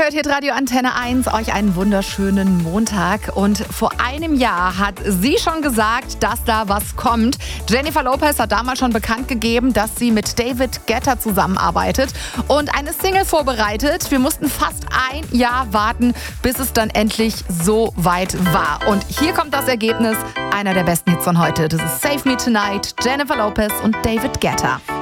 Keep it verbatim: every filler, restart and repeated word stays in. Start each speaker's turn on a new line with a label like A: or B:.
A: hört hier Radio Antenne eins, euch einen wunderschönen Montag. Und vor einem Jahr hat sie schon gesagt, dass da was kommt. Jennifer Lopez hat damals schon bekannt gegeben, dass sie mit David Guetta zusammenarbeitet und eine Single vorbereitet. Wir mussten fast ein Jahr warten, bis es dann endlich so weit war. Und hier kommt das Ergebnis, einer der besten Hits von heute. Das ist Save Me Tonight, Jennifer Lopez und David Guetta.